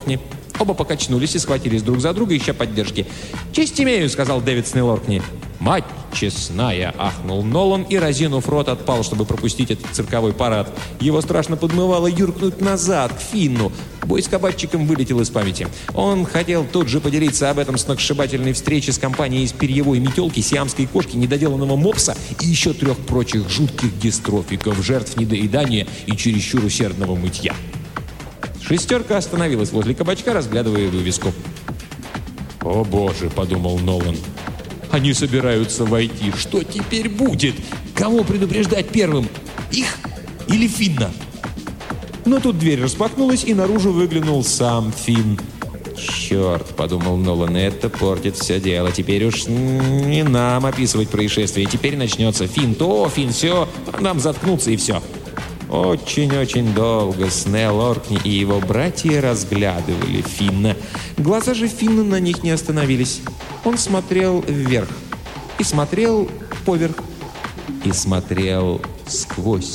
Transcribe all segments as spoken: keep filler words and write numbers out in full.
Снейлоркни. Оба покачнулись и схватились друг за друга, ища поддержки. «Честь имею», — сказал Дэвид Снейлоркни. «Мать честная!» — ахнул Нолан и, разинув рот, отпал, чтобы пропустить этот цирковой парад. Его страшно подмывало юркнуть назад, к Финну. Бой с кабачиком вылетел из памяти. Он хотел тут же поделиться об этом сногсшибательной встрече с компанией из перьевой метелки, сиамской кошки, недоделанного мопса и еще трех прочих жутких дистрофиков, жертв недоедания и чересчур усердного мытья. Шестерка остановилась возле кабачка, разглядывая вывеску. «О боже!» — подумал Нолан. «Они собираются войти. Что теперь будет? Кого предупреждать первым? Их или Финна?» Но тут дверь распахнулась, и наружу выглянул сам Финн. «Черт!» — подумал Нолан, — «это портит все дело. Теперь уж не нам описывать происшествие. Теперь начнется Финн то, Финн все, нам заткнуться и все». Очень-очень долго Снейлоркни и его братья разглядывали Финна. Глаза же Финна на них не остановились. Он смотрел вверх, и смотрел поверх, и смотрел сквозь.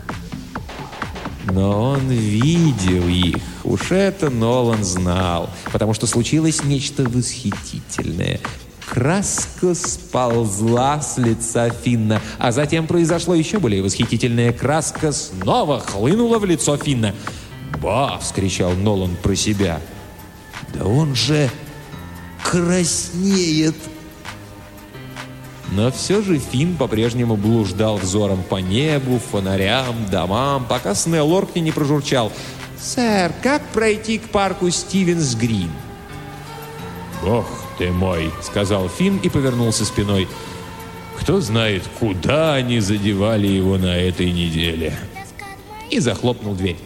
Но он видел их. Уж это Нолан знал, потому что случилось нечто восхитительное. Краска сползла с лица Финна, а затем произошло еще более восхитительное. Краска снова хлынула в лицо Финна. «Ба!» — вскричал Нолан про себя. «Да он же краснеет!» Но все же Финн по-прежнему блуждал взором по небу, фонарям, домам, пока Снейлоркни не прожурчал: «Сэр, как пройти к парку Стивенс-Грин?» «Бог ты мой!» — сказал Финн и повернулся спиной. «Кто знает, куда они задевали его на этой неделе?» И захлопнул дверь.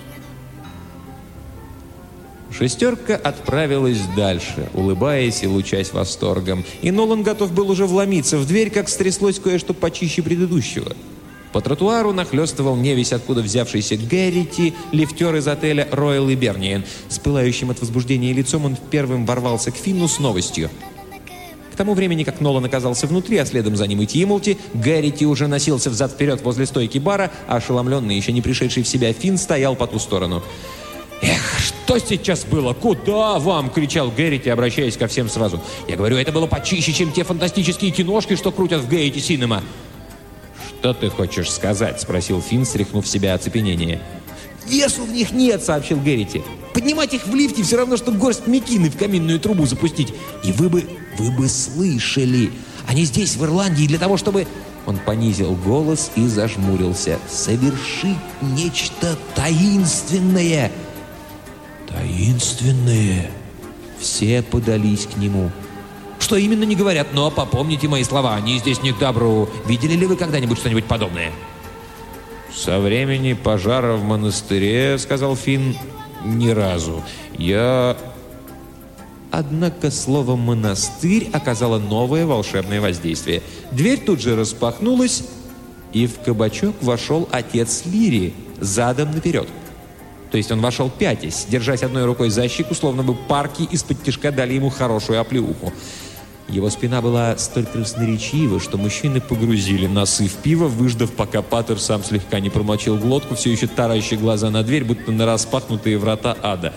Шестерка отправилась дальше, улыбаясь и лучась восторгом. И Нолан готов был уже вломиться в дверь, как стряслось кое-что почище предыдущего. По тротуару нахлёстывал невесть откуда взявшийся Гэррити, лифтер из отеля «Роyal Иберниен». С пылающим от возбуждения лицом он первым ворвался к Финну с новостью. К тому времени, как Нолан оказался внутри, а следом за ним и Тимолти, Гэррити уже носился взад-вперед возле стойки бара, а ошеломленный, еще не пришедший в себя Финн стоял по ту сторону. «Эх, что сейчас было? Куда вам?» — кричал Гэррити, обращаясь ко всем сразу. «Я говорю, это было почище, чем те фантастические киношки, что крутят в Гейти Синема». «Что ты хочешь сказать?» — спросил Финн, стряхнув в себя оцепенение. «Весу в них нет», — сообщил Гэррити. «Поднимать их в лифте все равно, что горсть мекины в каминную трубу запустить. И вы бы, вы бы слышали. Они здесь, в Ирландии, для того, чтобы...» Он понизил голос и зажмурился. «Совершить нечто таинственное». «Таинственное?» Все подались к нему. «Что именно, не говорят, но попомните мои слова, они здесь не к добру. Видели ли вы когда-нибудь что-нибудь подобное?» «Со времени пожара в монастыре, — сказал Финн, — ни разу. Я...» Однако слово «монастырь» оказало новое волшебное воздействие. Дверь тут же распахнулась, и в кабачок вошел отец Лири, задом наперед. То есть он вошел пятясь, держась одной рукой за щеку, словно бы парки из-под тишка дали ему хорошую оплеуху. Его спина была столь красноречива, что мужчины погрузили носы в пиво, выждав, пока патер сам слегка не промочил глотку, все еще тараща глаза на дверь, будто на распахнутые врата ада.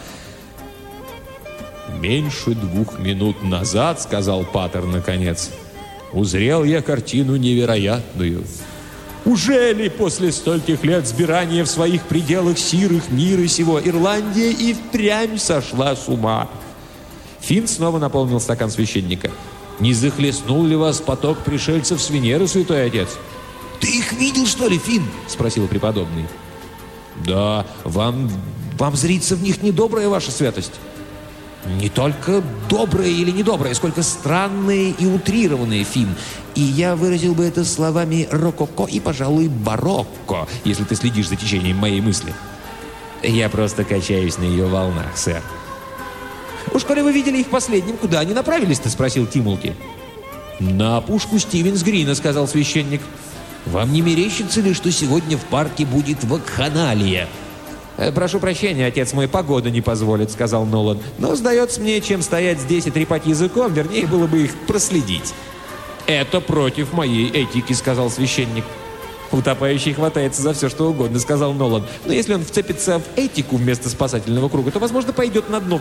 «Меньше двух минут назад, — сказал патер наконец, — узрел я картину невероятную. Уже ли после стольких лет сбирания в своих пределах сирых мира сего Ирландия и впрямь сошла с ума?» Финн снова наполнил стакан священника. «Не захлестнул ли вас поток пришельцев с Венеры, святой отец?» «Ты их видел, что ли, Финн?» — спросил преподобный. «Да, вам, вам зрится в них недобрая ваша святость». «Не только доброе или недоброе, сколько странное и утрированное, Финн. И я выразил бы это словами рококо и, пожалуй, барокко, если ты следишь за течением моей мысли». «Я просто качаюсь на ее волнах, сэр». «Уж коли вы видели их последним, куда они направились-то?» — спросил Тимолти. «На опушку Стивенс-Грина», — сказал священник. «Вам не мерещится ли, что сегодня в парке будет вакханалия?» «Прошу прощения, отец мой, погода не позволит», — сказал Нолан. «Но, сдается мне, чем стоять здесь и трепать языком, вернее, было бы их проследить». «Это против моей этики», — сказал священник. «Утопающий хватается за все, что угодно», — сказал Нолан. «Но если он вцепится в этику вместо спасательного круга, то, возможно, пойдет на дно